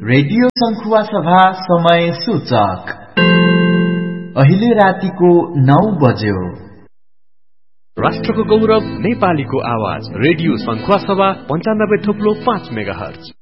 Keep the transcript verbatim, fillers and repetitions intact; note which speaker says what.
Speaker 1: Radio सङ्खुवा सभा समय सूचक अहिले रातिको नौ बज्यो।
Speaker 2: राष्ट्रको गौरव नेपालीको आवाज रेडियो सङ्खुवा सभा पञ्चानब्बे थुप्लो पाँच मेगा हर्ज।